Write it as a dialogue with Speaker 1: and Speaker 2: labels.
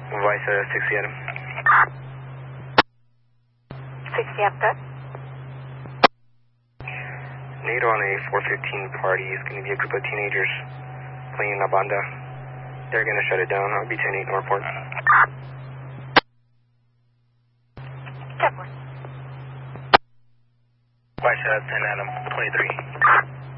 Speaker 1: Vice 60 Adam.
Speaker 2: 60 Adam.
Speaker 1: NATO on a 415 party is going to be a group of teenagers playing La Banda. They're going to shut it down. I'll be 10-8 Northport.
Speaker 2: Check one.
Speaker 1: Vice 10 Adam, 23.